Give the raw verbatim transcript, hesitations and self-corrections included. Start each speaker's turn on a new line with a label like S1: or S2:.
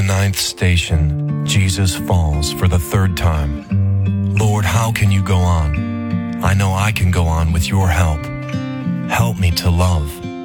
S1: ninth station, Jesus falls for the third time. Lord, how can you go on? I know I can go on with your help. Help me to love.